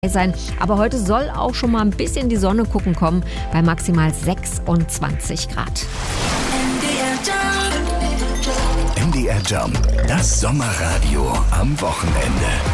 sein. Aber heute soll auch schon mal ein bisschen die Sonne gucken kommen bei maximal 26 Grad. MDR Jump, das Sommerradio am Wochenende.